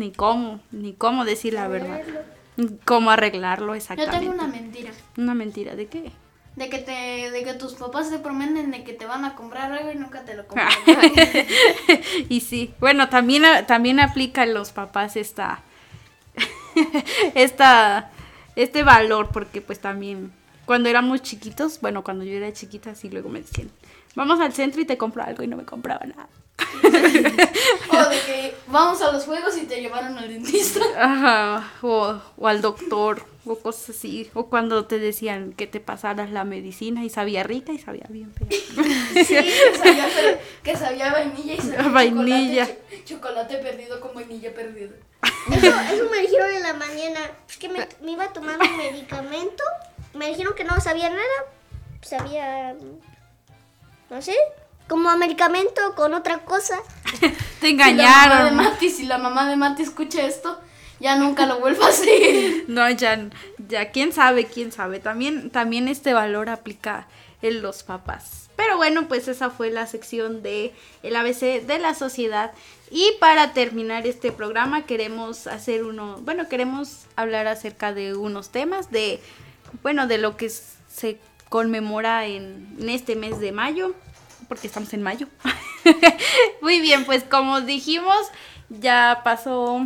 ni cómo decir la verdad. Cómo arreglarlo Yo exactamente. tengo una mentira. ¿Una mentira de qué? De que tus papás te prometen de que te van a comprar algo y nunca te lo compran. Y sí, bueno, también aplica a los papás este valor, porque pues también cuando éramos chiquitos, bueno, cuando yo era chiquita, sí, luego me decían, vamos al centro y te compro algo, y no me compraba nada. O de que vamos a los juegos y te llevaron al dentista. Ajá, o al doctor, o cosas así, o cuando te decían que te pasaras la medicina y sabía rica y sabía bien fea. Sí, que sabía vainilla y sabía Vainilla. chocolate perdido con vainilla perdido. Eso me dijeron en la mañana. Es que me iba a tomar un medicamento. Me dijeron que no sabía nada. Sabía, no sé, como medicamento con otra cosa. Te engañaron. Si la mamá de Mati escucha esto, ya nunca lo vuelva a hacer. No, ya, quién sabe. También este valor aplica en los papás. Pero bueno, pues esa fue la sección de el ABC de la sociedad. Y para terminar este programa queremos hablar acerca de unos temas de lo que se conmemora en este mes de mayo, porque estamos en mayo. Muy bien, pues como dijimos, ya pasó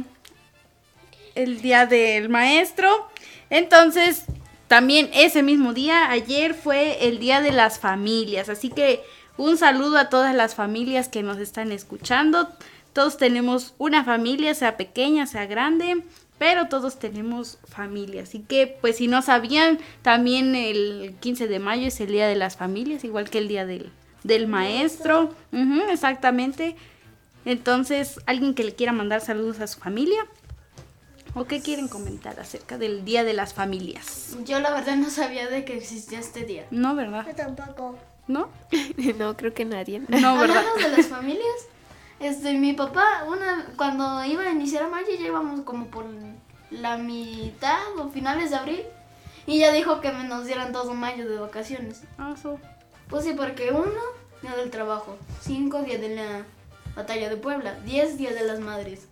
el Día del Maestro. Entonces, también ese mismo día, ayer fue el Día de las Familias. Así que un saludo a todas las familias que nos están escuchando. Todos tenemos una familia, sea pequeña, sea grande, pero todos tenemos familia. Así que, pues si no sabían, también el 15 de mayo es el Día de las Familias, igual que el Día del Maestro. Exactamente. Entonces, ¿alguien que le quiera mandar saludos a su familia? ¿O qué quieren comentar acerca del Día de las Familias? Yo la verdad no sabía de que existía este día. No, ¿verdad? Yo tampoco. ¿No? No, creo que nadie. No, ¿verdad? Hablando de las familias, mi papá, cuando iba a iniciar a mayo, ya íbamos como por la mitad o finales de abril, y ya dijo que nos dieran todo mayo de vacaciones. Pues sí, porque 1, día del trabajo, 5, día de la batalla de Puebla, 10, día de las madres,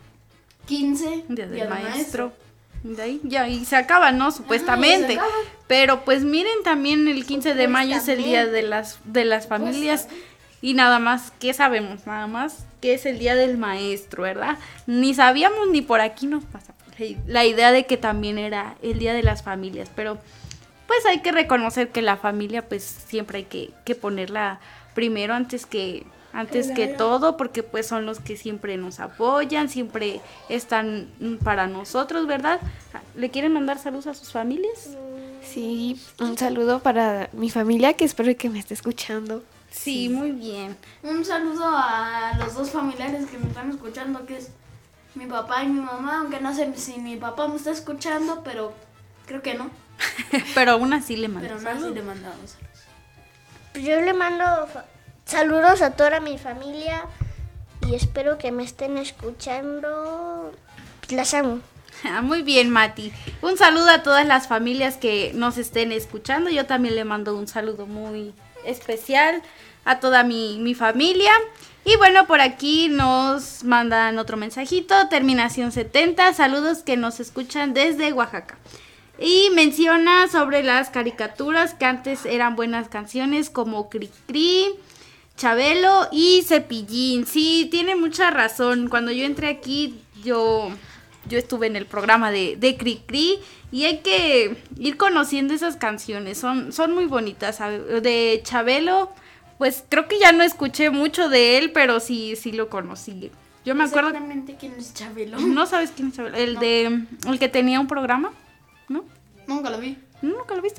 15, Día del del maestro. De ahí ya, y se acaba, ¿no? Supuestamente. se acaba. Pero pues miren, también el 15 de mayo es el Día de las Familias. Y nada más, ¿qué sabemos? Nada más que es el Día del Maestro, ¿verdad? Ni sabíamos ni por aquí nos pasa la idea de que también era el Día de las Familias. Pero pues hay que reconocer que la familia pues siempre hay que ponerla primero antes que todo, porque pues son los que siempre nos apoyan, siempre están para nosotros, ¿verdad? ¿Le quieren mandar saludos a sus familias? Sí, un saludo para mi familia, que espero que me esté escuchando. Sí, muy bien. Un saludo a los dos familiares que me están escuchando, que es mi papá y mi mamá, aunque no sé si mi papá me está escuchando, pero creo que no. Pero aún así le mando Pero no, sí le mandamos saludos. Pues yo le mando saludos a toda mi familia y espero que me estén escuchando. Las amo. Muy bien, Mati. Un saludo a todas las familias que nos estén escuchando. Yo también le mando un saludo muy especial a toda mi familia. Y bueno, por aquí nos mandan otro mensajito, terminación 70, saludos que nos escuchan desde Oaxaca. Y menciona sobre las caricaturas que antes eran buenas canciones como Cri Cri, Chabelo y Cepillín. Sí, tiene mucha razón. Cuando yo entré aquí, yo estuve en el programa de Cri Cri y hay que ir conociendo esas canciones. Son muy bonitas. De Chabelo, pues creo que ya no escuché mucho de él, pero sí lo conocí. Yo me acuerdo. Exactamente quién es Chabelo. ¿No sabes quién es Chabelo? El que tenía un programa, ¿no? Nunca lo vi. ¿Nunca lo viste?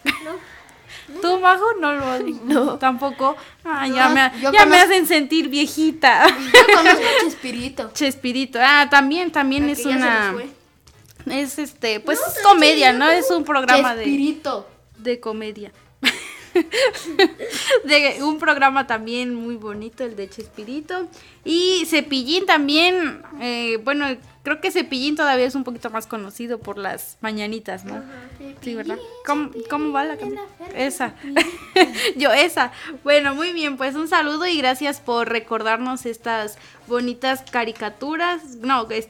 No. ¿Tú, Majo? No, tampoco. Ya yo me hacen sentir viejita. Yo conozco a Chespirito. Chespirito. También Porque es ya se una. nos fue. Es pues es comedia, ¿no? Es un programa Chespirito. de comedia. De un programa también muy bonito, el de Chespirito. Y Cepillín también, bueno, creo que Cepillín todavía es un poquito más conocido por las mañanitas, ¿no? Sí, ¿verdad? ¿Cómo va la canción? Esa. Esa. Bueno, muy bien, pues un saludo y gracias por recordarnos estas bonitas caricaturas. No,